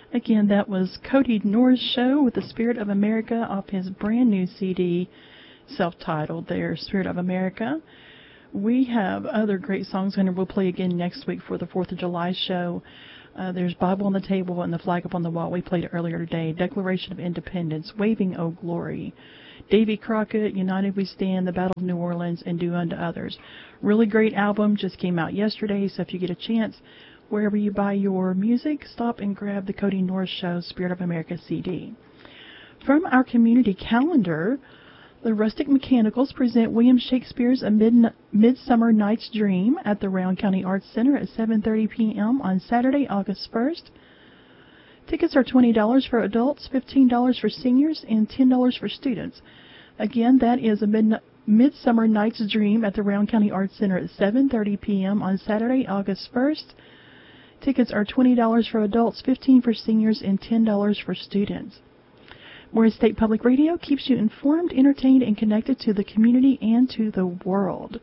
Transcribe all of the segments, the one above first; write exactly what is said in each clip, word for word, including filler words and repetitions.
Again, that was Cody Norris Show with the Spirit of America off his brand new C D, self-titled there, Spirit of America. We have other great songs, and we'll play again next week for the fourth of July show. Uh, there's Bible on the Table and the Flag Up on the Wall we played earlier today, Declaration of Independence, Waving O Glory, Davy Crockett, United We Stand, The Battle of New Orleans, and Do Unto Others. Really great album, just came out yesterday, so if you get a chance, wherever you buy your music, stop and grab the Cody Norris Show Spirit of America C D. From our community calendar, the Rustic Mechanicals present William Shakespeare's A Mid- Midsummer Night's Dream at the Rowan County Arts Center at seven thirty p.m. on Saturday, August first. Tickets are twenty dollars for adults, fifteen dollars for seniors, and ten dollars for students. Again, that is A Mid- Midsummer Night's Dream at the Rowan County Arts Center at seven thirty p.m. on Saturday, August first. Tickets are twenty dollars for adults, fifteen dollars for seniors, and ten dollars for students. Morehead State Public Radio keeps you informed, entertained, and connected to the community and to the world.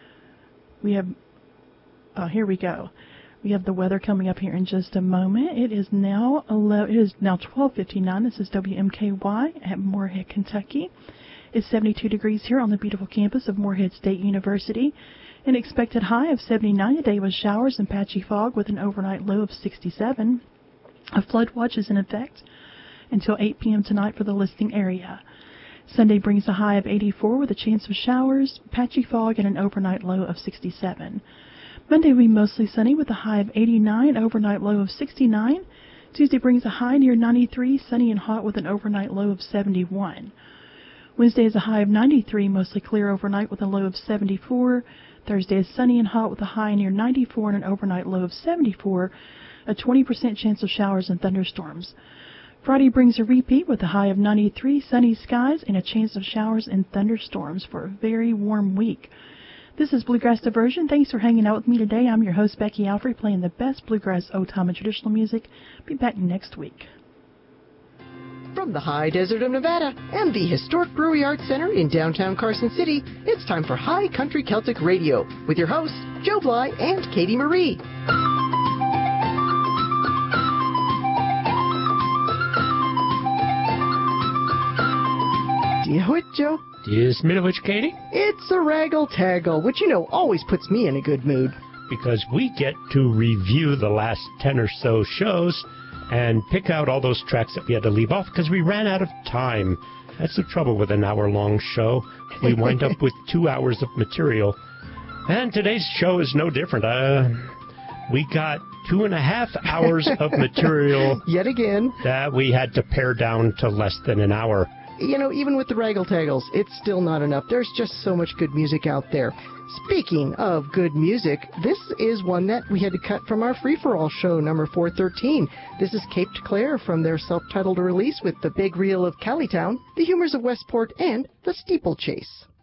We have, oh, here we go. We have the weather coming up here in just a moment. It is now eleven, it is now twelve fifty-nine. This is W M K Y at Morehead, Kentucky. It's seventy-two degrees here on the beautiful campus of Morehead State University. An expected high of seventy-nine today with showers and patchy fog with an overnight low of sixty-seven. A flood watch is in effect until eight p.m. tonight for the listing area. Sunday brings a high of eighty-four with a chance of showers, patchy fog, and an overnight low of sixty-seven. Monday will be mostly sunny with a high of eighty-nine, overnight low of sixty-nine. Tuesday brings a high near ninety-three, sunny and hot with an overnight low of seventy-one. Wednesday is a high of ninety-three, mostly clear overnight with a low of seventy-four. Thursday is sunny and hot with a high near ninety-four and an overnight low of seventy-four, a twenty percent chance of showers and thunderstorms. Friday brings a repeat with a high of ninety-three, sunny skies, and a chance of showers and thunderstorms for a very warm week. This is Bluegrass Diversion. Thanks for hanging out with me today. I'm your host, Becky Alfrey, playing the best bluegrass, old-time, and traditional music. Be back next week. From the high desert of Nevada and the historic Brewery Arts Center in downtown Carson City, it's time for High Country Celtic Radio with your hosts, Joe Bly and Katie Marie. Do you know it, Joe? Yes, Middlewich, Katie? It's a raggle-taggle, which, you know, always puts me in a good mood. Because we get to review the last ten or so shows and pick out all those tracks that we had to leave off because we ran out of time. That's the trouble with an hour-long show. We wind up with two hours of material. And today's show is no different. Uh, we got two and a half hours of material. Yet again. That we had to pare down to less than an hour. You know, even with the raggle-taggles, it's still not enough. There's just so much good music out there. Speaking of good music, this is one that we had to cut from our free-for-all show, number four thirteen. This is Caped Clare from their self-titled release with the big reel of Callitown, the humors of Westport, and the Steeplechase.